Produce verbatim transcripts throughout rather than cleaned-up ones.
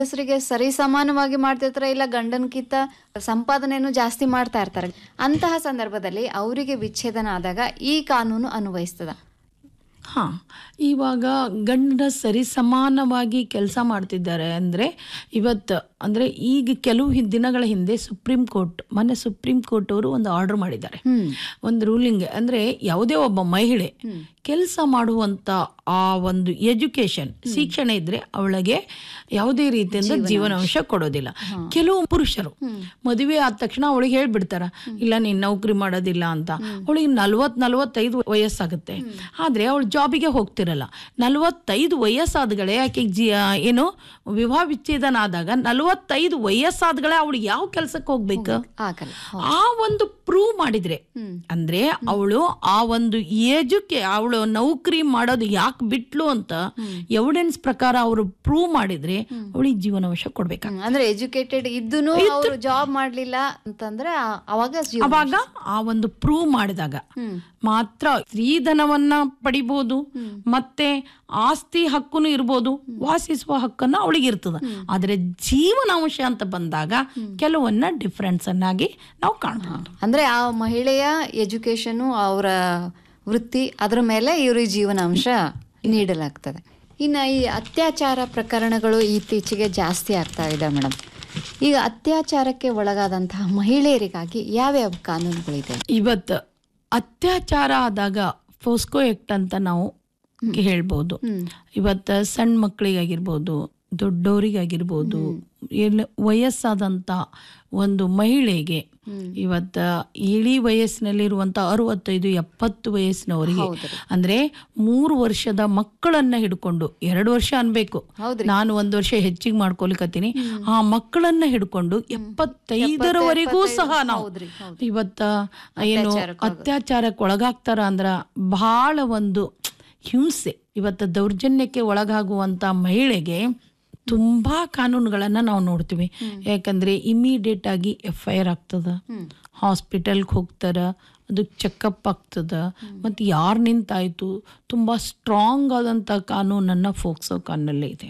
ಹೆಸರಿಗೆ ಸರಿ ಸಮಾನವಾಗಿ ಮಾಡ್ತಿರ್ತಾರೆ, ಇಲ್ಲ ಗಂಡನ್ಕಿಂತ ಸಂಪಾದನೆಯನ್ನು ಜಾಸ್ತಿ ಮಾಡ್ತಾ ಇರ್ತಾರೆ. ಅಂತಹ ಸಂದರ್ಭದಲ್ಲಿ ಅವರಿಗೆ ವಿಚ್ಛೇದನ ಆದಾಗ ಈ ಕಾನೂನು ಅನ್ವಯಿಸ್ತದ? ಹಾಂ, ಇವಾಗ ಗಂಡ ಸರಿ ಸಮಾನವಾಗಿ ಕೆಲಸ ಮಾಡ್ತಿದ್ದಾರೆ ಅಂದರೆ ಇವತ್ತು ಅಂದರೆ ಈಗ ಕೆಲವು ಹಿ- ದಿನಗಳ ಹಿಂದೆ ಸುಪ್ರೀಂ ಕೋರ್ಟ್ ಮೊನ್ನೆ ಸುಪ್ರೀಂ ಕೋರ್ಟ್ ಅವರು ಒಂದು ಆರ್ಡರ್ ಮಾಡಿದ್ದಾರೆ. ಒಂದು ರೂಲಿಂಗ್ ಅಂದರೆ ಯಾವುದೇ ಒಬ್ಬ ಮಹಿಳೆ ಕೆಲಸ ಮಾಡುವಂಥ ಆ ಒಂದು ಎಜುಕೇಶನ್ ಶಿಕ್ಷಣ ಇದ್ರೆ ಅವಳಿಗೆ ಯಾವುದೇ ರೀತಿಯಿಂದ ಜೀವನಾಂಶ ಕೊಡೋದಿಲ್ಲ. ಕೆಲವು ಪುರುಷರು ಮದುವೆ ಆದ ತಕ್ಷಣ ಅವಳಿಗೆ ಹೇಳ್ಬಿಡ್ತಾರ, ಇಲ್ಲ ನೀನು ನೌಕರಿ ಮಾಡೋದಿಲ್ಲ ಅಂತ. ಅವಳಿಗೆ ನಲ್ವತ್ ನಲ್ವತ್ತೈದು ವಯಸ್ಸಾಗುತ್ತೆ, ಆದ್ರೆ ಅವಳು ಜಾಬಿಗೆ ಹೋಗ್ತಿರಲ್ಲ. ನಲ್ವತ್ತೈದು ವಯಸ್ಸಾದಗಳೇ ಆಕೆ ಜಿ ಏನು ವಿವಾಹ ವಿಚ್ಛೇದನ ಆದಾಗ ನಲ್ವತ್ತೈದು ವಯಸ್ಸಾದಗಳೇ ಅವಳಿಗೆ ಯಾವ ಕೆಲ್ಸಕ್ಕೆ ಹೋಗ್ಬೇಕು? ಆ ಒಂದು ಪ್ರೂವ್ ಮಾಡಿದ್ರೆ ಅಂದ್ರೆ ಅವಳು ಆ ಒಂದು ಏಜಕ್ಕೆ ಅವಳು ನೌಕರಿ ಮಾಡೋದು ಯಾಕೆ ಬಿಟ್ಲು ಅಂತ ಎವಿಡೆನ್ಸ್ ಪ್ರಕಾರ ಅವರು ಪ್ರೂವ್ ಮಾಡಿದ್ರೆ ಅವಳಿಗೆ ಜೀವನಾಂಶ ಕೊಡ್ಬೇಕು. ಅಂದ್ರೆ ಎಜುಕೇಟೆಡ್ ಇದ್ದೂನು ಅವರು ಜಾಬ್ ಮಾಡ್ಲಿಲ್ಲ ಅಂತಂದ್ರೆ ಆ- ಅವಾಗ ಜೀವ- ಅವಾಗ ಆ ಒಂದು ಪ್ರೂವ್ ಮಾಡಿದಾಗ ಮಾತ್ರ ಸ್ತ್ರೀಧನವನ್ನ ಪಡಿಬಹುದು, ಮತ್ತೆ ಆಸ್ತಿ ಹಕ್ಕುನು ಇರ್ಬೋದು, ವಾಸಿಸುವ ಹಕ್ಕನ್ನು ಅವಳಿಗೆ ಇರ್ತದ. ಆದ್ರೆ ಜೀವನಾಂಶ ಅಂತ ಬಂದಾಗ ಕೆಲವನ್ನ ಡಿಫ್ರೆನ್ಸ್ ಅನ್ನಾಗಿ ನಾವು ಕಾಣಬಹುದು. ಅಂದ್ರೆ ಆ ಮಹಿಳೆಯ ಎಜುಕೇಶನ್, ಅವರ ವೃತ್ತಿ, ಅದರ ಮೇಲೆ ಇವ್ರಿಗೆ ಜೀವನಾಂಶ ನೀಡಲಾಗ್ತದೆ. ಇನ್ನು ಈ ಅತ್ಯಾಚಾರ ಪ್ರಕರಣಗಳು ಇತ್ತೀಚೆಗೆ ಜಾಸ್ತಿ ಆಗ್ತಾ ಇದೆ ಮೇಡಮ್. ಈಗ ಅತ್ಯಾಚಾರಕ್ಕೆ ಒಳಗಾದಂತಹ ಮಹಿಳೆಯರಿಗಾಗಿ ಯಾವ್ಯಾವ ಕಾನೂನುಗಳಿದೆ? ಇವತ್ತು ಅತ್ಯಾಚಾರ ಆದಾಗ ಫೋಸ್ಕೋ ಆಕ್ಟ್ ಅಂತ ನಾವು ಹೇಳ್ಬೋದು. ಇವತ್ತು ಸಣ್ಣ ಮಕ್ಕಳಿಗಾಗಿರ್ಬೋದು, ದೊಡ್ಡವರಿಗಾಗಿರ್ಬೋದು, ಏನು ವಯಸ್ಸಾದಂಥ ಒಂದು ಮಹಿಳೆಗೆ ಇವತ್ತ ಇಳಿ ವಯಸ್ಸಿನಲ್ಲಿರುವಂಥ ಅರವತ್ತೈದು ಎಪ್ಪತ್ತು ವಯಸ್ಸಿನವರಿಗೆ ಅಂದ್ರೆ ಮೂರು ವರ್ಷದ ಮಕ್ಕಳನ್ನ ಹಿಡ್ಕೊಂಡು, ಎರಡು ವರ್ಷ ಅನ್ಬೇಕು, ನಾನು ಒಂದು ವರ್ಷ ಹೆಚ್ಚಿಗೆ ಮಾಡ್ಕೊಲಿಕತ್ತೀನಿ, ಆ ಮಕ್ಕಳನ್ನ ಹಿಡ್ಕೊಂಡು ಎಪ್ಪತ್ತೈದರವರೆಗೂ ಸಹ ನಾವು ಇವತ್ತ ಏನು ಅತ್ಯಾಚಾರಕ್ಕೆ ಒಳಗಾಗ್ತಾರ ಅಂದ್ರ ಬಹಳ ಒಂದು ಹಿಂಸೆ. ಇವತ್ತು ದೌರ್ಜನ್ಯಕ್ಕೆ ಒಳಗಾಗುವಂತ ಮಹಿಳೆಗೆ ತುಂಬಾ ಕಾನೂನುಗಳನ್ನ ನಾವು ನೋಡ್ತೀವಿ. ಯಾಕಂದ್ರೆ ಇಮಿಡಿಯೇಟ್ ಆಗಿ ಎಫ್ ಐ ಆರ್ ಆಗ್ತದ, ಹಾಸ್ಪಿಟಲ್ಗೆ ಹೋಗ್ತಾರ, ಅದಕ್ಕೆ ಚೆಕಪ್ ಆಗ್ತದ, ಮತ್ತು ಯಾರು ನಿಂತಾಯ್ತು. ತುಂಬ ಸ್ಟ್ರಾಂಗ್ ಆದಂಥ ಕಾನೂನನ್ನು ಫೋಕ್ಸೋ ಕಾನೂನಲ್ಲೇ ಇದೆ.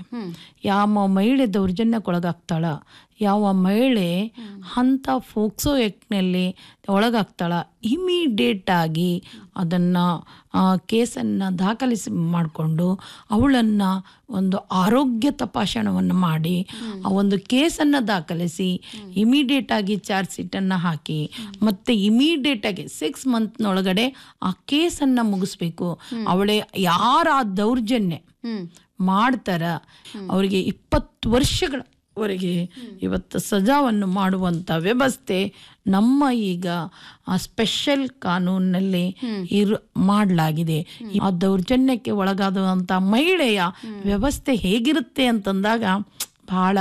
ಯಾವ ಮಹಿಳೆ ದೌರ್ಜನ್ಯಕ್ಕೊಳಗಾಗ್ತಾಳ, ಯಾವ ಮಹಿಳೆ ಅಂಥ ಫೋಕ್ಸೋ ಆ್ಯಕ್ಟ್ನಲ್ಲಿ ಒಳಗಾಗ್ತಾಳ, ಇಮಿಡಿಯೇಟ್ ಆಗಿ ಅದನ್ನು ಕೇಸನ್ನು ದಾಖಲಿಸಿ ಮಾಡಿಕೊಂಡು ಅವಳನ್ನು ಒಂದು ಆರೋಗ್ಯ ತಪಾಸಣೆಯನ್ನು ಮಾಡಿ ಆ ಒಂದು ಕೇಸನ್ನು ದಾಖಲಿಸಿ ಇಮಿಡಿಯೇಟ್ ಆಗಿ ಚಾರ್ಜ್ ಶೀಟನ್ನು ಹಾಕಿ ಮತ್ತೆ ಇಮಿಡಿಯೇಟ್ ಆಗಿ ಸಿಕ್ಸ್ ಮಂತ್ನೊಳಗಡೆ ಆ ಕೇಸನ್ನು ಮುಗಿಸ್ಬೇಕು. ಅವಳೇ ಯಾರ ಆ ದೌರ್ಜನ್ಯ ಮಾಡ್ತಾರ ಅವರಿಗೆ ಇಪ್ಪತ್ತು ವರ್ಷಗಳವರೆಗೆ ಇವತ್ತು ಸಜಾವನ್ನು ಮಾಡುವಂಥ ವ್ಯವಸ್ಥೆ ನಮ್ಮ ಈಗ ಆ ಸ್ಪೆಷಲ್ ಕಾನೂನಿನಲ್ಲಿ ಇರು ಮಾಡಲಾಗಿದೆ. ಆ ದೌರ್ಜನ್ಯಕ್ಕೆ ಒಳಗಾದಂಥ ಮಹಿಳೆಯ ವ್ಯವಸ್ಥೆ ಹೇಗಿರುತ್ತೆ ಅಂತಂದಾಗ ಬಹಳ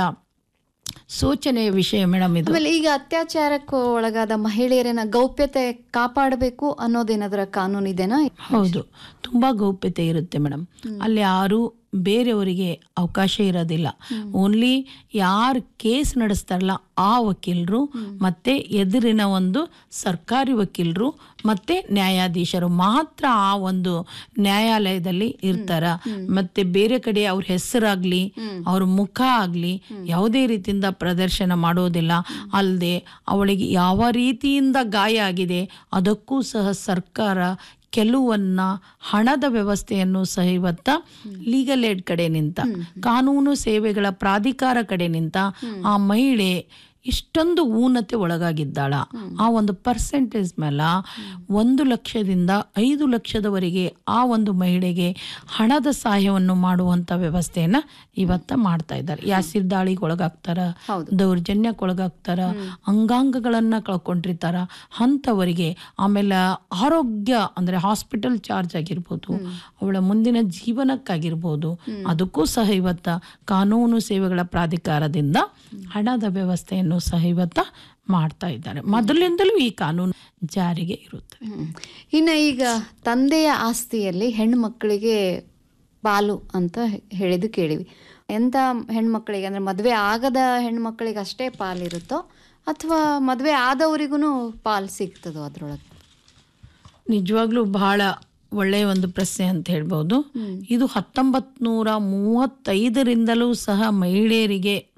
ಸೂಚನೆಯ ವಿಷಯ ಮೇಡಮ್ ಇದು. ಆಮೇಲೆ ಈಗ ಅತ್ಯಾಚಾರಕ್ಕೆ ಒಳಗಾದ ಮಹಿಳೆಯರನ್ನ ಗೌಪ್ಯತೆ ಕಾಪಾಡಬೇಕು ಅನ್ನೋದೇನಾದ್ರ ಕಾನೂನು ಇದೆನಾ? ಹೌದು, ತುಂಬಾ ಗೌಪ್ಯತೆ ಇರುತ್ತೆ ಮೇಡಮ್. ಅಲ್ಲಿ ಯಾರು ಬೇರೆಯವರಿಗೆ ಅವಕಾಶ ಇರೋದಿಲ್ಲ. ಓನ್ಲಿ ಯಾರು ಕೇಸ್ ನಡೆಸ್ತಾರಲ್ಲ ಆ ವಕೀಲರು ಮತ್ತೆ ಎದುರಿನ ಒಂದು ಸರ್ಕಾರಿ ವಕೀಲರು ಮತ್ತೆ ನ್ಯಾಯಾಧೀಶರು ಮಾತ್ರ ಆ ಒಂದು ನ್ಯಾಯಾಲಯದಲ್ಲಿ ಇರ್ತಾರ. ಮತ್ತೆ ಬೇರೆ ಕಡೆ ಅವ್ರ ಹೆಸರಾಗ್ಲಿ ಅವ್ರ ಮುಖ ಆಗ್ಲಿ ಯಾವುದೇ ರೀತಿಯಿಂದ ಪ್ರದರ್ಶನ ಮಾಡೋದಿಲ್ಲ. ಅಲ್ಲದೆ ಅವಳಿಗೆ ಯಾವ ರೀತಿಯಿಂದ ಗಾಯ ಆಗಿದೆ ಅದಕ್ಕೂ ಸಹ ಸರ್ಕಾರ ಕೆಲವನ್ನ ಹಣದ ವ್ಯವಸ್ಥೆಯನ್ನು ಸಹ ಇವತ್ತ ಲೀಗಲ್ ಏಡ್ ಕಡೆ ನಿಂತ ಕಾನೂನು ಸೇವೆಗಳ ಪ್ರಾಧಿಕಾರ ಕಡೆ ನಿಂತ ಆ ಮಹಿಳೆ ಇಷ್ಟೊಂದು ಊನತೆ ಒಳಗಾಗಿದ್ದಾಳ, ಆ ಒಂದು ಪರ್ಸೆಂಟೇಜ್ ಮೇಲೆ ಒಂದು ಲಕ್ಷದಿಂದ ಐದು ಲಕ್ಷದವರೆಗೆ ಆ ಒಂದು ಮಹಿಳೆಗೆ ಹಣದ ಸಹಾಯವನ್ನು ಮಾಡುವಂಥ ವ್ಯವಸ್ಥೆಯನ್ನ ಇವತ್ತ ಮಾಡ್ತಾ ಇದ್ದಾರೆ. ಯಾಸಿರ್ ದಾಳಿಗೆ ಒಳಗಾಗ್ತಾರ, ದೌರ್ಜನ್ಯಕ್ಕೆ ಒಳಗಾಗ್ತಾರ, ಅಂಗಾಂಗಗಳನ್ನ ಕಳ್ಕೊಂಡಿರ್ತಾರ ಅಂಥವರಿಗೆ. ಆಮೇಲೆ ಆರೋಗ್ಯ ಅಂದ್ರೆ ಹಾಸ್ಪಿಟಲ್ ಚಾರ್ಜ್ ಆಗಿರ್ಬೋದು, ಅವಳ ಮುಂದಿನ ಜೀವನಕ್ಕಾಗಿರ್ಬೋದು, ಅದಕ್ಕೂ ಸಹ ಇವತ್ತ ಕಾನೂನು ಸೇವೆಗಳ ಪ್ರಾಧಿಕಾರದಿಂದ ಹಣದ ವ್ಯವಸ್ಥೆಯನ್ನು ಸಹ ಇವತ್ತ ಮಾಡ್ತಾ ಇದ್ದಾರೆ. ಮೊದಲಿಂದಲೂ ಈ ಕಾನೂನು ಜಾರಿಗೆ ಇರುತ್ತೆ. ಇನ್ನು ಈಗ ತಂದೆಯ ಆಸ್ತಿಯಲ್ಲಿ ಹೆಣ್ಮಕ್ಳಿಗೆ ಪಾಲು ಅಂತ ಹೇಳಿದ್ದು ಕೇಳಿವಿ. ಎಂಥ ಹೆಣ್ಮಕ್ಳಿಗೆ ಅಂದರೆ ಮದುವೆ ಆಗದ ಹೆಣ್ಮಕ್ಳಿಗೆ ಅಷ್ಟೇ ಪಾಲಿರುತ್ತೋ ಅಥವಾ ಮದುವೆ ಆದವರಿಗೂ ಪಾಲು ಸಿಗ್ತದೋ ಅದರೊಳಗೆ? ನಿಜವಾಗ್ಲೂ ಬಹಳ ಒಳ್ಳೆಯ ಒಂದು ಪ್ರಶ್ನೆ ಅಂತ ಹೇಳ್ಬೋದು. ಇದು ಹತ್ತೊಂಬತ್ ನೂರ ಮೂವತ್ತೈದರಿಂದಲೂ ಸಹ ಮಹಿಳೆಯರಿಗೆ